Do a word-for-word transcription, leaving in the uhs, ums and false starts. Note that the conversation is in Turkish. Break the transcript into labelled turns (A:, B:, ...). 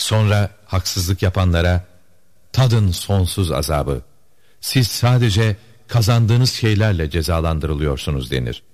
A: Sonra haksızlık yapanlara tadın sonsuz azabı. Siz sadece kazandığınız şeylerle cezalandırılıyorsunuz denir.